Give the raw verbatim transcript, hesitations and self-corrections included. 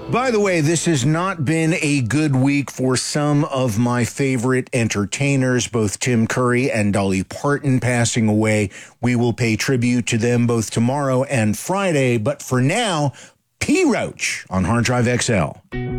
By the way, this has not been a good week for some of my favorite entertainers, both Tim Curry and Dolly Parton passing away. We will pay tribute to them both tomorrow and Friday. But for now, P. Roach on Hard Drive X L.